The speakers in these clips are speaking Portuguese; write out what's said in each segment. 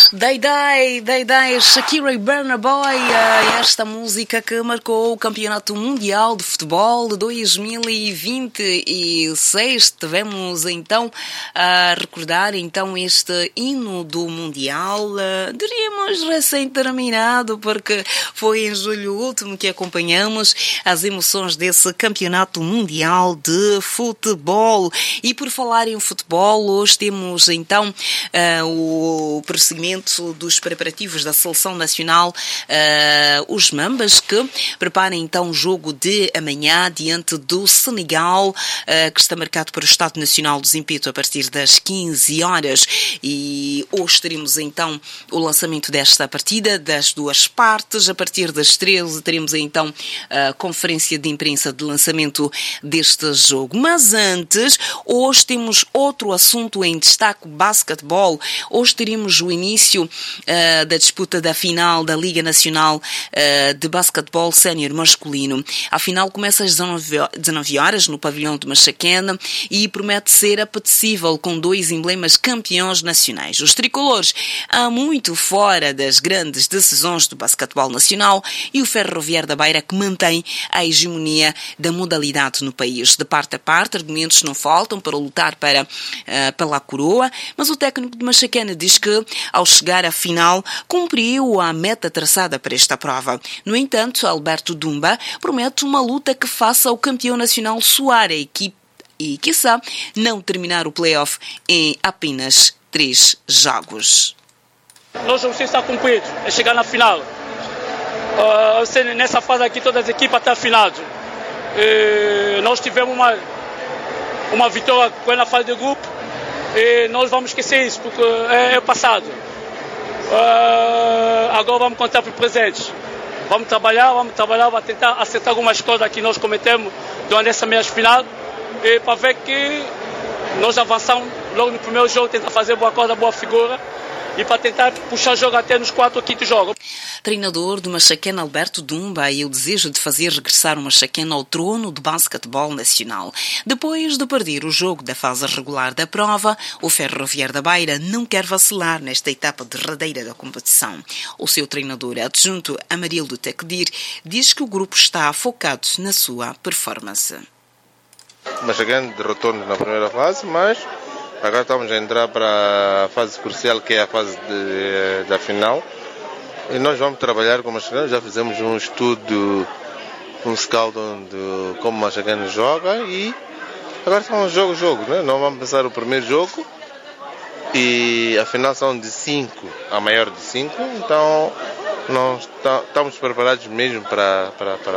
Day, Shakira e Burna Boy, esta música que marcou o Campeonato Mundial de Futebol de 2026. Tivemos então a recordar então este hino do Mundial, diríamos recém-terminado, porque foi em julho último que acompanhamos as emoções desse Campeonato Mundial de Futebol. E por falar em futebol, hoje temos então o prosseguimento dos preparativos da Seleção Nacional, os Mambas, que preparam então o jogo de amanhã diante do Senegal, que está marcado para o Estádio Nacional do Zimpeto a partir das 15 horas. E hoje teremos então o lançamento desta partida das duas partes. A partir das 13 teremos então a conferência de imprensa de lançamento deste jogo. Mas antes, hoje temos outro assunto em destaque: basquetebol. Hoje teremos o início da disputa da final da Liga Nacional de Basquetebol Sénior Masculino. A final começa às 19 horas no pavilhão de Machaquena e promete ser apetecível, com dois emblemas campeões nacionais. Os tricolores, há muito fora das grandes decisões do basquetebol nacional, e o Ferroviário da Beira, que mantém a hegemonia da modalidade no país. De parte a parte, argumentos não faltam para lutar pela coroa, mas o técnico de Machaquena diz que, ao chegar à final, cumpriu a meta traçada para esta prova. No entanto, Alberto Dumba promete uma luta que faça o campeão nacional suar a equipe e, quiçá, não terminar o play-off em apenas 3 jogos. Nós vamos estar cumpridos, é chegar na final. Nessa fase aqui, todas as equipas estão afinadas. Nós tivemos uma vitória na fase de grupo e nós vamos esquecer isso, porque é passado. Agora vamos contar para o presente. Vamos trabalhar, vamos tentar acertar algumas coisas que nós cometemos durante essa meia final, e para ver que nós avançamos logo no primeiro jogo, tentar fazer boa coisa, boa figura, e para tentar puxar o jogo até nos 4 ou 5 jogos. Treinador do Machaquena, Alberto Dumba, e o desejo de fazer regressar o Machaquena ao trono do basquetebol nacional. Depois de perder o jogo da fase regular da prova, o Ferroviário da Beira não quer vacilar nesta etapa derradeira da competição. O seu treinador adjunto, Amarildo Tecdir, diz que o grupo está focado na sua performance. O Machaquena derrotou-nos na primeira fase, mas agora estamos a entrar para a fase crucial, que é a fase da final. E nós vamos trabalhar com o Machaquena. Já fizemos um estudo, um scout de como o Machaquena joga, e agora estamos jogo, né? Nós vamos pensar o primeiro jogo, e a final são de 5, a maior de 5. Então nós estamos preparados mesmo para.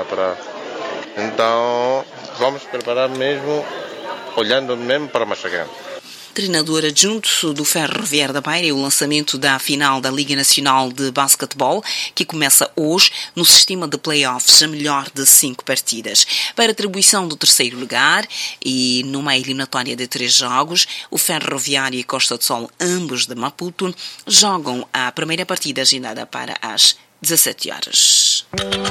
Então vamos preparar mesmo, olhando mesmo para o Machaquena. Treinador adjunto do Ferroviário da Beira, e o lançamento da final da Liga Nacional de Basquetebol, que começa hoje no sistema de play-offs a melhor de 5 partidas. Para atribuição do terceiro lugar e numa eliminatória de 3 jogos, o Ferroviário e Costa do Sol, ambos de Maputo, jogam a primeira partida agendada para as 17 horas.